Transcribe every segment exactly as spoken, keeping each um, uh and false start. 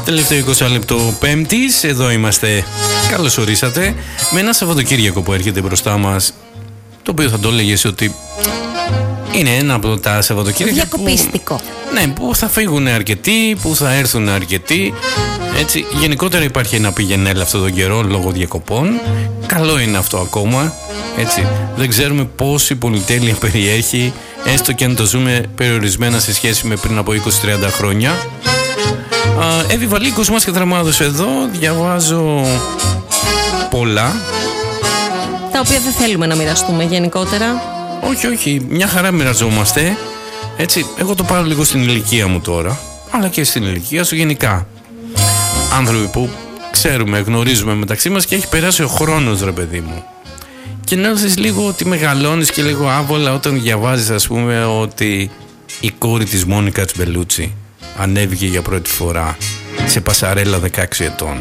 Τελευταίο είκοσι λεπτό Πέμπτης, εδώ είμαστε. Καλώς ορίσατε. Με ένα Σαββατοκύριακο που έρχεται μπροστά μας, το οποίο θα το έλεγες ότι είναι ένα από τα Σαββατοκύριακα διακοπίστικο. Που, ναι, που θα φύγουν αρκετοί, που θα έρθουν αρκετοί. Έτσι, γενικότερα υπάρχει ένα πηγενέλ αυτόν τον καιρό λόγω διακοπών. Καλό είναι αυτό ακόμα. Έτσι, δεν ξέρουμε πόση πολυτέλεια περιέχει, έστω και αν το ζούμε περιορισμένα σε σχέση με πριν από είκοσι με τριάντα χρόνια. Εύη Βαλίκος μας και Δραμάδος εδώ. Διαβάζω πολλά, τα οποία δεν θέλουμε να μοιραστούμε γενικότερα. Όχι, όχι, μια χαρά μοιραζόμαστε. Έτσι, εγώ το πάρω λίγο στην ηλικία μου τώρα, αλλά και στην ηλικία σου γενικά. Άνθρωποι που ξέρουμε, γνωρίζουμε μεταξύ μας και έχει περάσει ο χρόνος, ρε παιδί μου. Και νιώθεις λίγο ότι μεγαλώνεις και λίγο άβολα όταν διαβάζεις, ας πούμε, ότι η κόρη της Μόνικα Μπελούτσι ανέβηκε για πρώτη φορά σε πασαρέλα δεκαέξι ετών.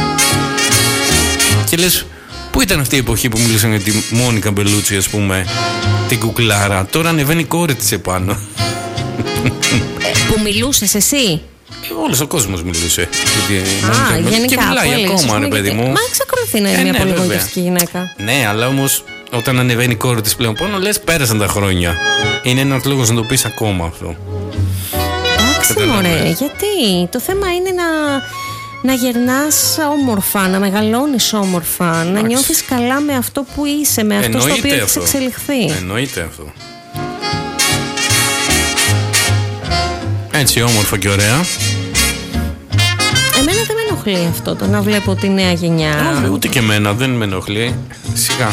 Και λες, πού ήταν αυτή η εποχή που μιλούσαν για τη Μόνικα Μπελούτσι, ας πούμε, την κουκλάρα? Τώρα ανεβαίνει η κόρη της επάνω. Ε, που μιλούσες εσύ? Όλος ο κόσμος μιλούσε. Α, γενικά. Και μιλάει ακόμα, ρε παιδί μου. Μα εξακολουθεί να είναι ε, μια ναι, πολύ γοητευτική γυναίκα. Ναι, αλλά όμως όταν ανεβαίνει η κόρη της πλέον πάνω, λες, πέρασαν τα χρόνια. Είναι ένας λόγος να το πεις ακόμα αυτό. Εντάξει, μωρέ, γιατί το θέμα είναι να, να γερνάς όμορφα, να μεγαλώνεις όμορφα, Άξι. να νιώθεις καλά με αυτό που είσαι, με αυτό Εννοείται στο οποίο έχεις αυτό. εξελιχθεί. Εννοείται αυτό. Έτσι όμορφα και ωραία. Εμένα δεν με ενοχλεί αυτό το να βλέπω τη νέα γενιά. Όχι, ούτε και εμένα δεν με ενοχλεί. Σιγά.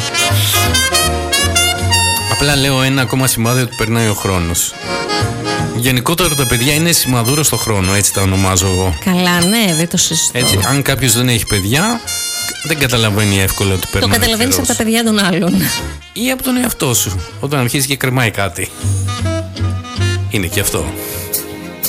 Απλά λέω ένα ακόμα σημάδι ότι περνάει ο χρόνος. Γενικότερα τα παιδιά είναι σημαδούρα στο χρόνο, έτσι τα ονομάζω εγώ. Καλά, ναι, δεν το συζητώ. Έτσι, αν κάποιος δεν έχει παιδιά, δεν καταλαβαίνει εύκολα ότι περνάει. Το καταλαβαίνεις από τα παιδιά των άλλων. Ή από τον εαυτό σου, όταν αρχίζει και κρεμάει κάτι. Είναι και αυτό.